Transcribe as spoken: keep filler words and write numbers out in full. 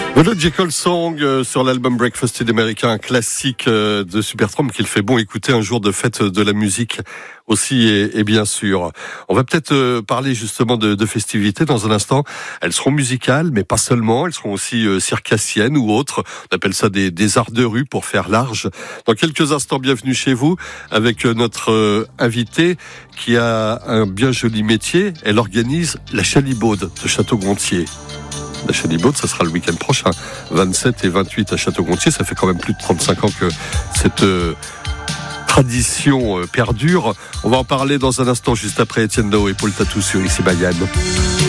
Voilà Jekyll Song euh, sur l'album Breakfast in America, un classique euh, de Supertramp qu'il fait bon écouter un jour de fête de la musique aussi et, et bien sûr. On va peut-être euh, parler justement de, de festivités dans un instant. Elles seront musicales, mais pas seulement. Elles seront aussi euh, circassiennes ou autres. On appelle ça des, des arts de rue pour faire large. Dans quelques instants, bienvenue chez vous avec euh, notre euh, invitée qui a un bien joli métier. Elle organise la Chalibaude de Château-Gontier. La Chalibaude, ça sera le week-end prochain, vingt-sept et vingt-huit à Château-Gontier. Ça fait quand même plus de trente-cinq ans que cette euh, tradition euh, perdure. On va en parler dans un instant, juste après Etienne Dao et Paul Tatou sur Ici Bayane.